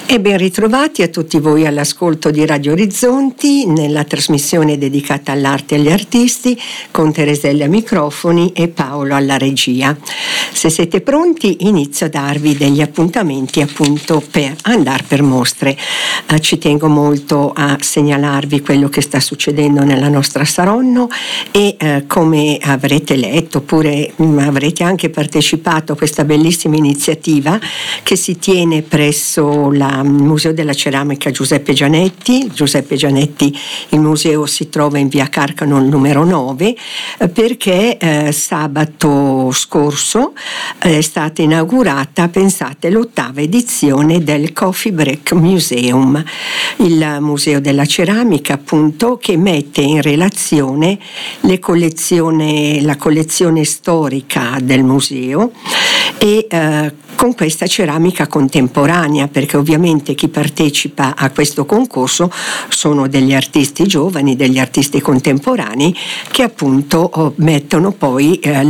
E ben ritrovati a tutti voi all'ascolto di Radio Orizzonti nella trasmissione dedicata all'arte e agli artisti con Teresella ai microfoni e Paolo alla regia. Se siete pronti inizio a darvi degli appuntamenti appunto per andare per mostre. Ci tengo molto a segnalarvi quello che sta succedendo nella nostra Saronno e come avrete letto oppure avrete anche partecipato a questa bellissima iniziativa che si tiene presso il Museo della Ceramica Giuseppe Gianetti. Giuseppe Gianetti, il museo si trova in via Carcano numero 9 perché sabato scorso è stata inaugurata, pensate, l'8ª edizione del Coffee Break Museum, il museo della ceramica appunto che mette in relazione la collezione storica del museo e con questa ceramica contemporanea, perché ovviamente chi partecipa a questo concorso sono degli artisti giovani, degli artisti contemporanei che appunto mettono poi